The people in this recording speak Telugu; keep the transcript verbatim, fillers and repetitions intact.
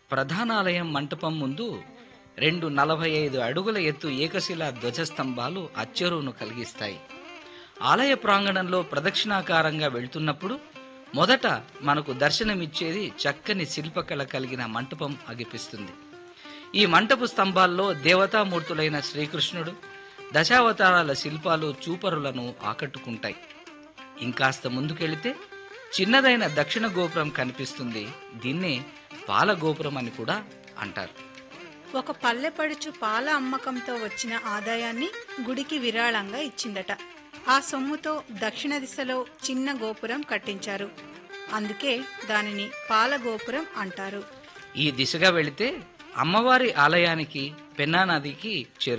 ప్రధానాలయం మంటపం ముందు రెండు నలభై ఐదు అడుగుల ఎత్తు ఏకశిలా ధ్వజస్తంభాలు అచ్చెరువును కలిగిస్తాయి. ఆలయ ప్రాంగణంలో ప్రదక్షిణాకారంగా వెళ్తున్నప్పుడు మొదట మనకు దర్శనమిచ్చేది చక్కని శిల్పకళ కలిగిన మంటపం అగిపిస్తుంది. ఈ మంటపు స్తంభాల్లో దేవతామూర్తులైన శ్రీకృష్ణుడు, దశావతారాల శిల్పాలు చూపరులను ఆకట్టుకుంటాయి. ఇంకాస్త ముందుకెళితే చిన్నదైన దక్షిణ గోపురం కనిపిస్తుంది. దీన్నే పాల గోపురం అని కూడా అంటారు. ఒక పల్లెపడుచు పాల అమ్మకంతో వచ్చిన ఆదాయాన్ని గుడికి విరాళంగా ఇచ్చిందట. ఆ సొమ్ముతో దక్షిణ దిశలో చిన్న గోపురం కట్టించారు. అందుకే దానిని పాల గోపురం అంటారు. ఈ దిశగా వెళితే అమ్మవారి ఆలయానికి, పెన్నా నదికి చేరు